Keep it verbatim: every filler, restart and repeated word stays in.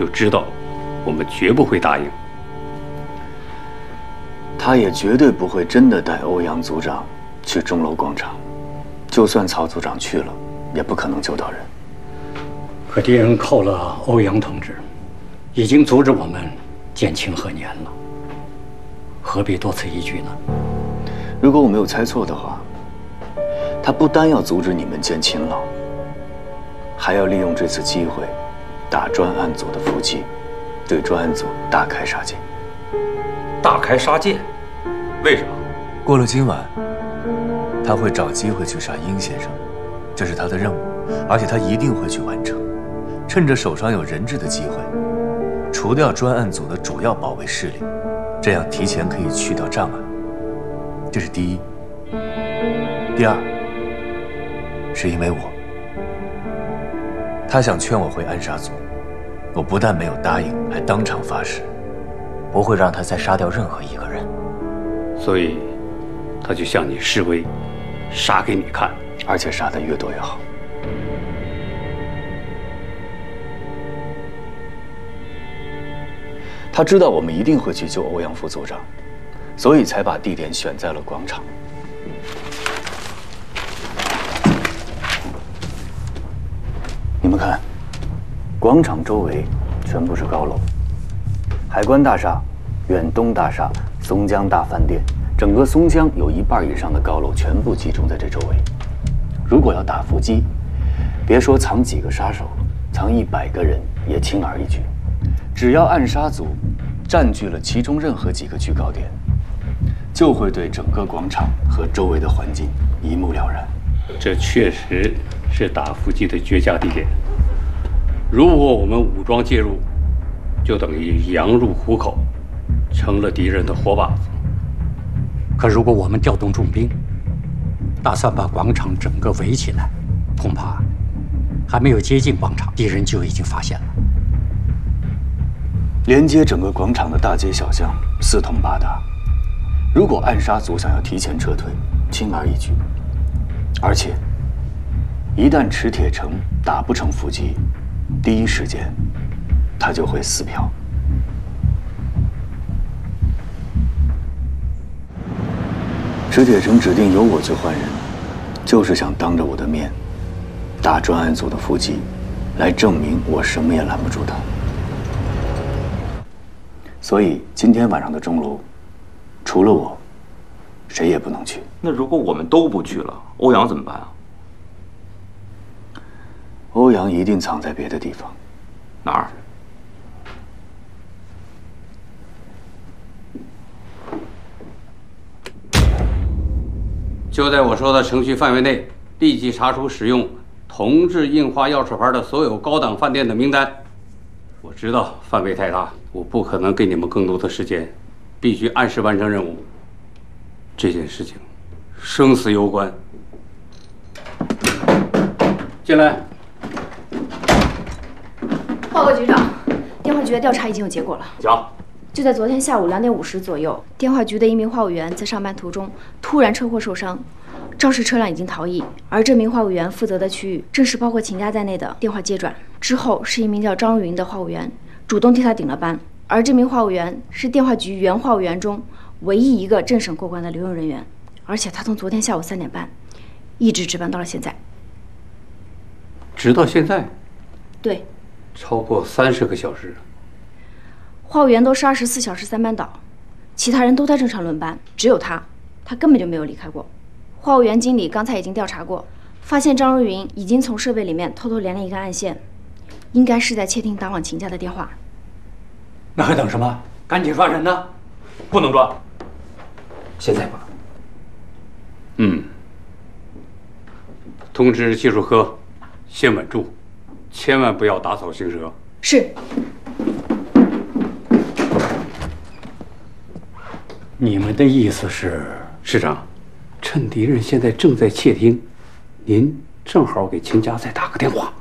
就知道我们绝不会答应。 他也绝对不会真的带欧阳组长去钟楼广场，就算曹组长去了，也不可能救到人。 可敌人扣了欧阳同志，已经阻止我们见清河年了，何必多此一举呢？ 如果我没有猜错的话，他不单要阻止你们见秦老，还要利用这次机会打专案组的伏击，对专案组大开杀戒。 大开杀戒？为什么？ 过了今晚，他会找机会去杀殷先生，这是他的任务，而且他一定会去完成。趁着手上有人质的机会，除掉专案组的主要保卫势力，这样提前可以去掉障碍。这是第一。第二，是因为我，他想劝我回暗杀组，我不但没有答应，还当场发誓， 不会让他再杀掉任何一个人。 所以，他就向你示威，杀给你看， 而且杀得越多越好。他知道我们一定会去救欧阳副组长，所以才把地点选在了广场。你们看，广场周围全部是高楼，海关大厦、远东大厦、松江大饭店，整个松江有一半以上的高楼全部集中在这周围。如果要打伏击，别说藏几个杀手了，藏一百个人也轻而易举。只要暗杀组占据了其中任何几个居高点，就会对整个广场和周围的环境一目了然。 这确实是打伏击的绝佳地点。如果我们武装介入，就等于羊入虎口，成了敌人的活靶子。 可如果我们调动重兵，打算把广场整个围起来，恐怕还没有接近广场，敌人就已经发现了。 连接整个广场的大街小巷四通八达，如果暗杀组想要提前撤退，轻而易举。而且，一旦池铁城打不成伏击，第一时间他就会撕票。池铁城指定由我去换人，就是想当着我的面打专案组的伏击，来证明我什么也拦不住他。所以今天晚上的钟楼，除了我，谁也不能去。 那如果我们都不去了，欧阳怎么办啊？ 欧阳一定藏在别的地方。 哪儿？ 就在我说的程序范围内，立即查出使用同质印花钥匙牌的所有高档饭店的名单。我知道范围太大，我不可能给你们更多的时间，必须按时完成任务。这件事情生死攸关。进来。 报告局长，电话局的调查已经有结果了。 讲。 就在昨天下午两点五十左右，电话局的一名话务员在上班途中突然车祸受伤，肇事车辆已经逃逸，而这名话务员负责的区域正是包括秦家在内的电话接转。之后是一名叫张如云的话务员主动替他顶了班，而这名话务员是电话局原话务员中唯一一个政审过关的留用人员，而且他从昨天下午三点半一直值班到了现在。 直到现在？ 对。 超过三十个小时。 话务员都是二十四小时三班倒，其他人都在正常轮班，只有他，他根本就没有离开过。话务员经理刚才已经调查过，发现张如云已经从设备里面偷偷连了一根暗线，应该是在窃听打往秦家的电话。 那还等什么？赶紧抓人呢！ 不能抓，现在吧。 嗯。通知技术科，先稳住，千万不要打草惊蛇。 是。 你们的意思是， 市长，趁敌人现在正在窃听，您正好给秦家再打个电话。